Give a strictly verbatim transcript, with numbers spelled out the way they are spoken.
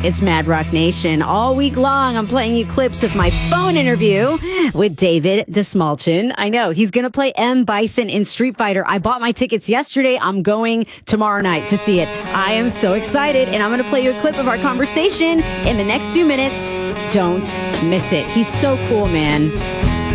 It's Mad Rock Nation. All week long, I'm playing you clips of my phone interview with David Dastmalchian. I know, he's going to play M. Bison in Street Fighter. I bought my tickets yesterday. I'm going tomorrow night to see it. I am so excited, and I'm going to play you a clip of our conversation in the next few minutes. Don't miss it. He's so cool, man.